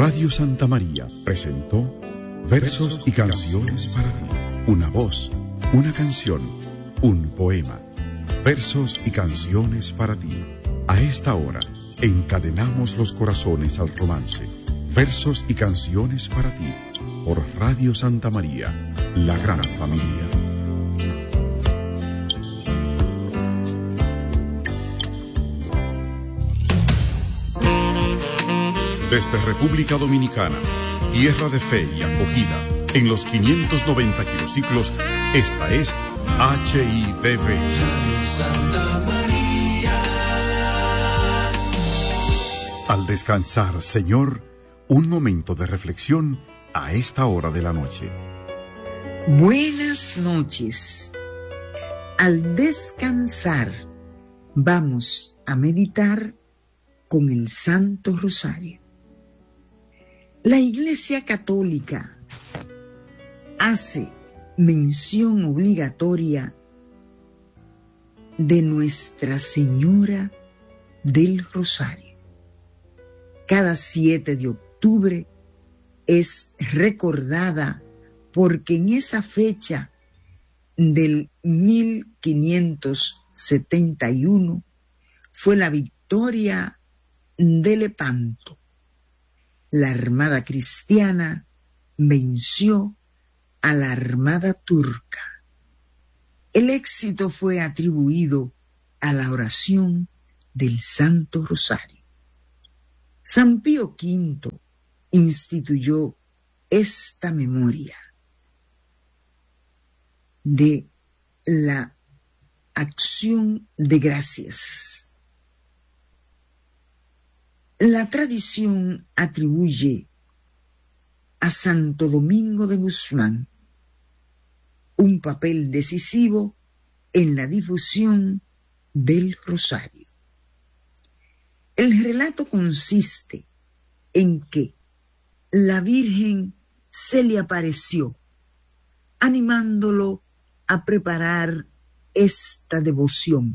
Radio Santa María presentó Versos y canciones para ti. Una voz, una canción, un poema. Versos y canciones para ti. A esta hora, encadenamos los corazones al romance. Versos y canciones para ti. Por Radio Santa María, la gran familia. Desde República Dominicana, tierra de fe y acogida, en los 590 kilociclos, esta es HIDV. Al descansar, Señor, un momento de reflexión a esta hora de la noche. Buenas noches. Al descansar, vamos a meditar con el Santo Rosario. La Iglesia Católica hace mención obligatoria de Nuestra Señora del Rosario. Cada 7 de octubre es recordada porque en esa fecha del 1571 fue la victoria de Lepanto. La armada cristiana venció a la armada turca. El éxito fue atribuido a la oración del Santo Rosario. San Pío V instituyó esta memoria de la acción de gracias. La tradición atribuye a Santo Domingo de Guzmán un papel decisivo en la difusión del rosario. El relato consiste en que la Virgen se le apareció, animándolo a preparar esta devoción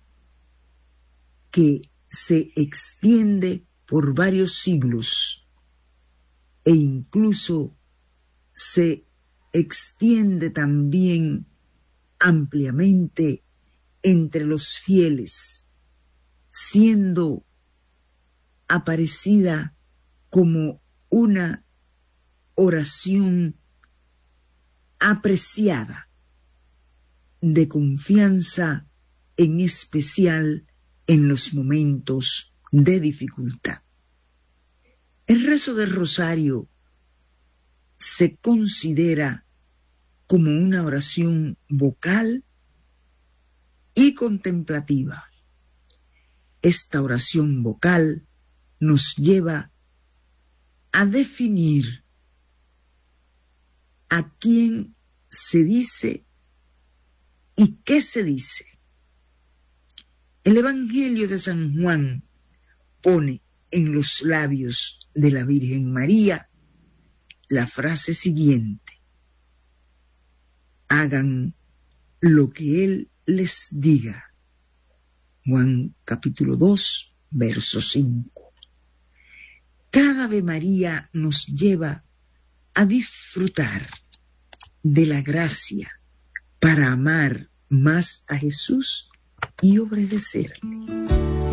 que se extiende por varios siglos e incluso se extiende también ampliamente entre los fieles, siendo aparecida como una oración apreciada de confianza, en especial en los momentos de dificultad. El rezo del rosario se considera como una oración vocal y contemplativa. Esta oración vocal nos lleva a definir a quién se dice y qué se dice. El Evangelio de San Juan pone en los labios de la Virgen María la frase siguiente: hagan lo que Él les diga. Juan capítulo 2, verso 5. Cada Ave María nos lleva a disfrutar de la gracia para amar más a Jesús y obedecerle.